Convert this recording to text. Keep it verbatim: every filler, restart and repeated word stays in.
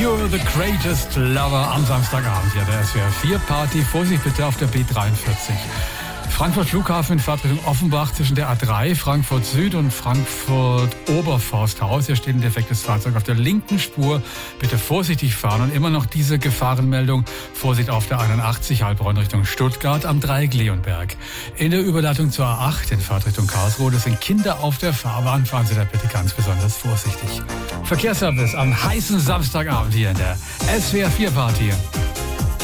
You're the greatest lover am Samstagabend hier, der S W R vier Party. Vorsicht bitte auf der B dreiundvierzig. Frankfurt Flughafen in Fahrtrichtung Offenbach zwischen der A drei, Frankfurt Süd und Frankfurt Oberforsthaus. Hier steht ein defektes Fahrzeug auf der linken Spur. Bitte vorsichtig fahren und immer noch diese Gefahrenmeldung. Vorsicht auf der einundachtzig, Heilbronn Richtung Stuttgart am Dreieck Leonberg. In der Überleitung zur A acht in Fahrtrichtung Karlsruhe, das sind Kinder auf der Fahrbahn. Fahren Sie da bitte ganz besonders vorsichtig. Verkehrsservice am heißen Samstagabend hier in der S W R vier Party.